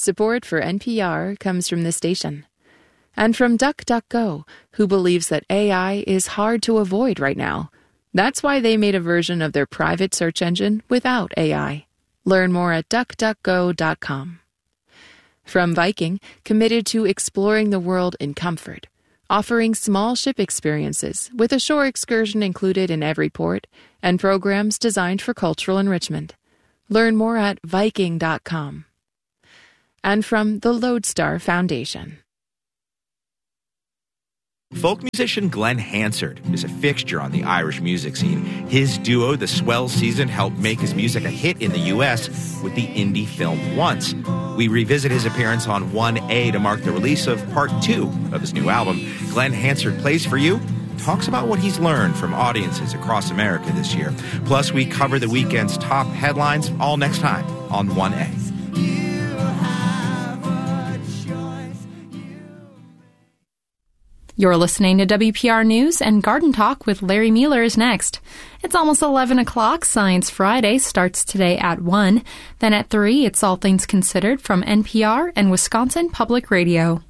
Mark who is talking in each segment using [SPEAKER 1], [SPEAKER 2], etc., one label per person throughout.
[SPEAKER 1] Support for NPR comes from this station. And from DuckDuckGo, who believes that AI is hard to avoid right now. That's why they made a version of their private search engine without AI. Learn more at duckduckgo.com. From Viking, committed to exploring the world in comfort, offering small ship experiences with a shore excursion included in every port and programs designed for cultural enrichment. Learn more at Viking.com. And from the Lodestar Foundation.
[SPEAKER 2] Folk musician Glenn Hansard is a fixture on the Irish music scene. His duo, the Swell Season, helped make his music a hit in the U.S. with the indie film Once. We revisit his appearance on 1A to mark the release of Part 2 of his new album. Glenn Hansard plays for you, talks about what he's learned from audiences across America this year. Plus, we cover the weekend's top headlines, all next time on 1A.
[SPEAKER 3] You're listening to WPR News, and Garden Talk with Larry Mueller is next. It's almost 11 o'clock. Science Friday starts today at 1. Then at 3, it's All Things Considered from NPR and Wisconsin Public Radio.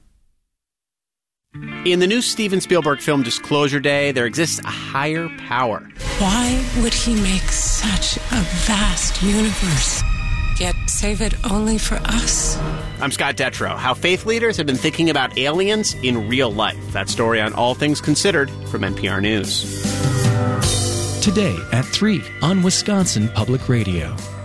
[SPEAKER 4] In the new Steven Spielberg film Disclosure Day, there exists a higher power.
[SPEAKER 5] Why would he make such a vast universe, yet save it only for us?
[SPEAKER 4] I'm Scott Detrow. How faith leaders have been thinking about aliens in real life. That story on All Things Considered from NPR News.
[SPEAKER 6] Today at 3 on Wisconsin Public Radio.